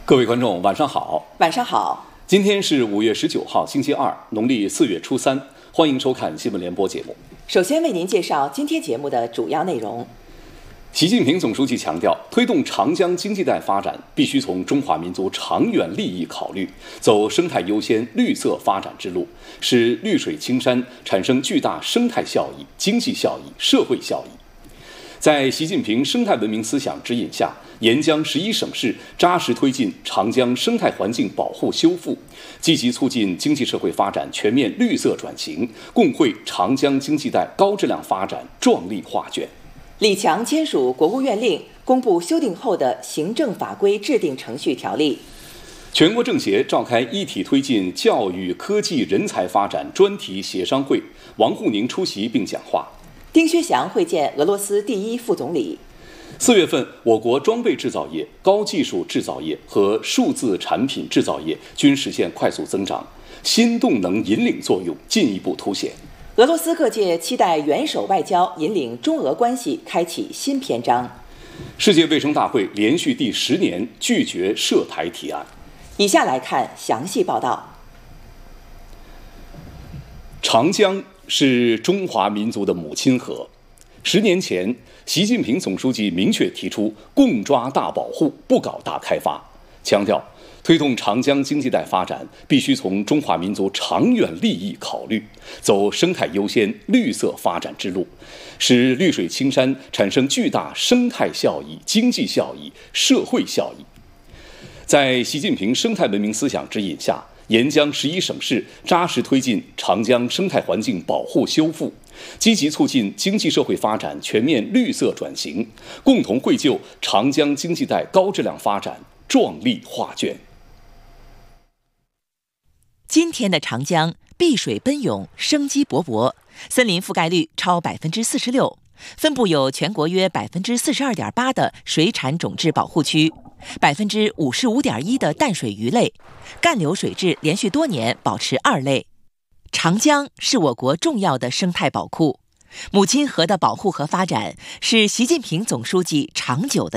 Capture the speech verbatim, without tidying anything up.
各位观众，晚上好。 晚上好。 今天是五月十九号，星期二，农历四月初三。欢迎收看新闻联播节目。 首先为您介绍今天节目的主要内容。 习近平总书记强调，推动长江经济带发展，必须从中华民族长远利益考虑，走生态优先、绿色发展之路，使绿水青山产生巨大生态效益、经济效益、社会效益。在习近平生态文明思想指引下，沿江十一省市扎实推进长江生态环境保护修复，积极促进经济社会发展全面绿色转型，共绘长江经济带高质量发展壮丽画卷。 李强签署国务院令，公布修订后的行政法规制定程序条例。 全国政协召开一体推进教育科技人才发展专题协商会，王沪宁出席并讲话。 丁薛祥会见俄罗斯第一副总理。 四月份，我国装备制造业、高技术制造业和数字产品制造业均实现快速增长，新动能引领作用进一步凸显。 俄罗斯各界期待元首外交引领中俄关系开启新篇章。 世界卫生大会连续第十年拒绝涉台提案。 以下来看详细报道。 长江是中华民族的母亲河。十年前，习近平总书记明确提出共抓大保护，不搞大开发，强调推动长江经济带发展必须从中华民族长远利益考虑，走生态优先、绿色发展之路，使绿水青山产生巨大生态效益、经济效益、社会效益。在习近平生态文明思想指引下，沿江十一省市扎实推进长江生态环境保护修复，积极促进经济社会发展全面绿色转型，共同绘就长江经济带高质量发展壮丽画卷。 今天的长江碧水奔涌，生机勃勃，森林覆盖率超百分之四十六，分布有全国约百分之四十二点八的水产种质保护区，百分之五十五点一的淡水鱼类，干流水质连续多年保持二类。长江是我国重要的生态宝库，母亲河的保护和发展是习近平总书记长久的